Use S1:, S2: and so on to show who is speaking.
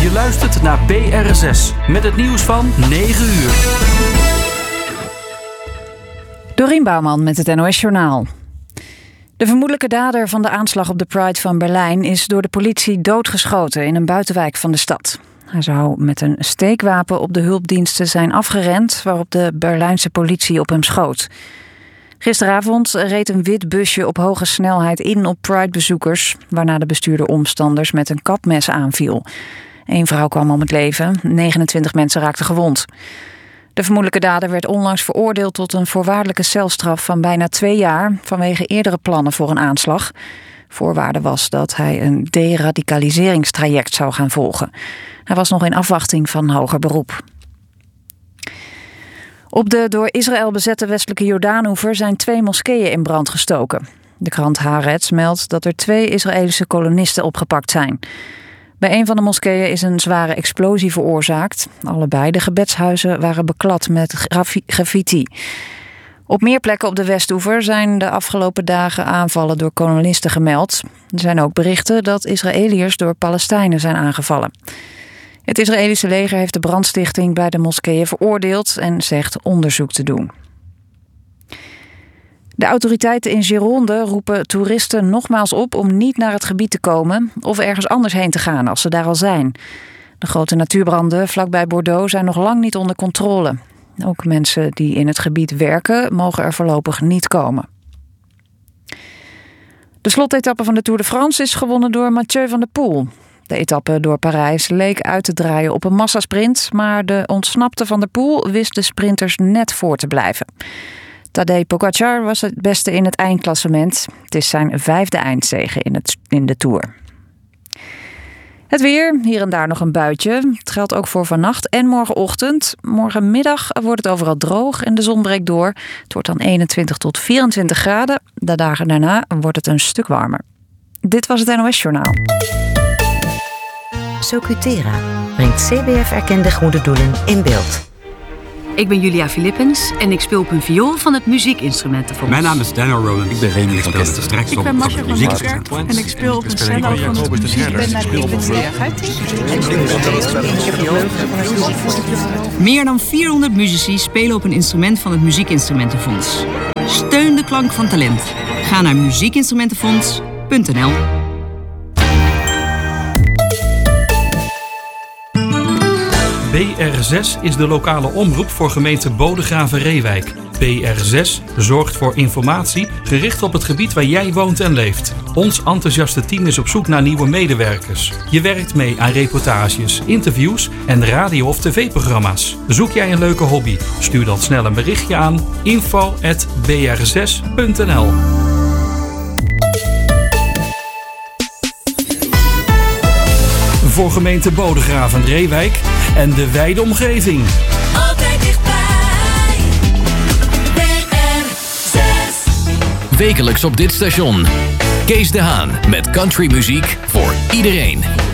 S1: Je luistert naar BRSS met het nieuws van 9 uur.
S2: Dorien Bouwman met het NOS-journaal. De vermoedelijke dader van de aanslag op de Pride van Berlijn is door de politie doodgeschoten in een buitenwijk van de stad. Hij zou met een steekwapen op de hulpdiensten zijn afgerend, waarop de Berlijnse politie op hem schoot. Gisteravond reed een wit busje op hoge snelheid in op Pride-bezoekers, waarna de bestuurder omstanders met een kapmes aanviel. 1 vrouw kwam om het leven, 29 mensen raakten gewond. De vermoedelijke dader werd onlangs veroordeeld tot een voorwaardelijke celstraf van bijna 2 jaar vanwege eerdere plannen voor een aanslag. Voorwaarde was dat hij een deradicaliseringstraject zou gaan volgen. Hij was nog in afwachting van hoger beroep. Op de door Israël bezette westelijke Jordaanoever zijn 2 moskeeën in brand gestoken. De krant Haaretz meldt dat er 2 Israëlische kolonisten opgepakt zijn. Bij een van de moskeeën is een zware explosie veroorzaakt. Allebei de gebedshuizen waren beklad met graffiti. Op meer plekken op de Westoever zijn de afgelopen dagen aanvallen door kolonisten gemeld. Er zijn ook berichten dat Israëliërs door Palestijnen zijn aangevallen. Het Israëlische leger heeft de brandstichting bij de moskeeën veroordeeld en zegt onderzoek te doen. De autoriteiten in Gironde roepen toeristen nogmaals op om niet naar het gebied te komen of ergens anders heen te gaan als ze daar al zijn. De grote natuurbranden vlakbij Bordeaux zijn nog lang niet onder controle. Ook mensen die in het gebied werken mogen er voorlopig niet komen. De slotetappe van de Tour de France is gewonnen door Mathieu van der Poel. De etappe door Parijs leek uit te draaien op een massasprint, maar de ontsnapte Van der Poel wist de sprinters net voor te blijven. Tadej Pogačar was het beste in het eindklassement. Het is zijn 5e eindzege in de Tour. Het weer, hier en daar nog een buitje. Het geldt ook voor vannacht en morgenochtend. Morgenmiddag wordt het overal droog en de zon breekt door. Het wordt dan 21 tot 24 graden. De dagen daarna wordt het een stuk warmer. Dit was het NOS-journaal.
S3: Socutera brengt CBF-erkende goede doelen in beeld.
S4: Ik ben Julia Philippens en ik speel op een viool van het Muziekinstrumentenfonds.
S5: Mijn naam is Daniel Roland. Ik ben Remy van Kester.
S6: Ik ben Marcia van Hoosker en ik speel op een cello van het Muziekinstrumentenfonds.
S4: Meer dan 400 muzici spelen op een instrument van het Muziekinstrumentenfonds. Steun de klank van talent. Ga naar muziekinstrumentenfonds.nl.
S1: BR6 is de lokale omroep voor gemeente Bodegraven-Reewijk. BR6 zorgt voor informatie gericht op het gebied waar jij woont en leeft. Ons enthousiaste team is op zoek naar nieuwe medewerkers. Je werkt mee aan reportages, interviews en radio- of tv-programma's. Zoek jij een leuke hobby? Stuur dan snel een berichtje aan info@br6.nl. Voor gemeente Bodegraven-Reewijk en de wijde omgeving.
S7: Altijd dichtbij. BR6.
S8: Wekelijks op dit station. Kees de Haan met countrymuziek voor iedereen.